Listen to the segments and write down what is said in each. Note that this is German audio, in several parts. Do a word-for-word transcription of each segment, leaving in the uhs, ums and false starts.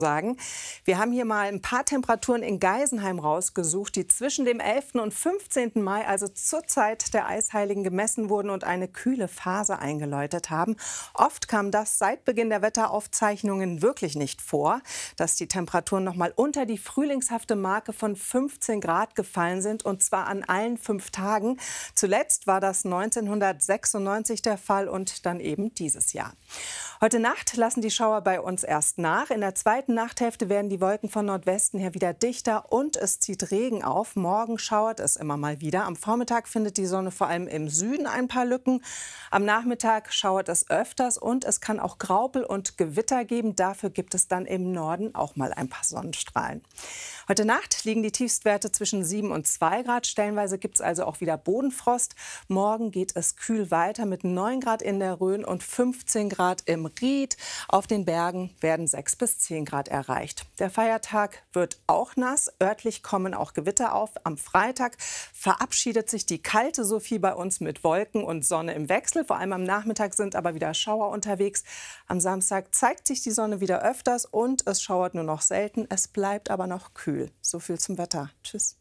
sagen. Wir haben hier mal ein paar Temperaturen in Geisenheim rausgesucht, die zwischen dem elften und fünfzehnten Mai, also zur Zeit der Eisheiligen, gemessen wurden und eine kühle Phase eingeläutet haben. Oft kam das seit Beginn der Wetteraufzeichnungen wirklich nicht vor, dass die Temperaturen noch mal unter die frühlingshafte Marke von fünfzehn Grad gefallen sind, und zwar an allen fünf Tagen. Zuletzt war das neunzehnhundertsechsundneunzig der Fall und dann eben dieses Jahr. Heute Nacht lassen die Schauer bei uns erst nach. In der zweiten Nachthälfte werden die Wolken von Nordwesten her wieder dichter und es zieht Regen auf. Morgen schauert es immer mal wieder. Am Vormittag findet die Sonne vor allem im Süden ein paar Lücken. Am Nachmittag schauert es öfters und es kann auch Graupel und Gewitter geben. Dafür gibt es dann im Norden auch mal ein paar Sonnenstrahlen. Heute Nacht liegen die Tiefstwerte zwischen sieben und zwei Grad. Stellenweise gibt es also auch wieder Bodenfrost. Morgen geht es kühl weiter mit neun Grad in der Rhön und fünfzehn Grad im Ried. Auf den Bergen werden sechs bis zehn Grad erreicht. Der Feiertag wird auch nass. Örtlich kommen auch Gewitter auf. Am Freitag verabschiedet sich die kalte Sophie bei uns mit Wolken und Sonne im Wechsel. Vor allem am Nachmittag sind aber wieder Schauer unterwegs. Am Samstag zeigt sich die Sonne wieder öfters und es schauert nur noch selten. Es bleibt aber noch kühl. So viel zum Wetter. Tschüss.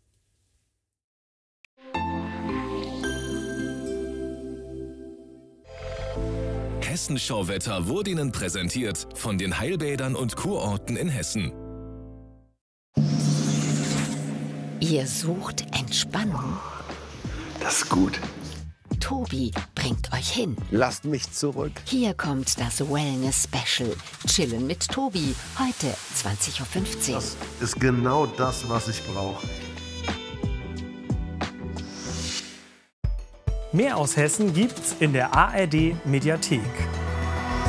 Hessenschau-Wetter wurde Ihnen präsentiert von den Heilbädern und Kurorten in Hessen. Ihr sucht Entspannung? Das ist gut. Tobi bringt euch hin. Lasst mich zurück. Hier kommt das Wellness-Special. Chillen mit Tobi. Heute zwanzig Uhr fünfzehn. Das ist genau das, was ich brauche. Mehr aus Hessen gibt's in der A R D Mediathek.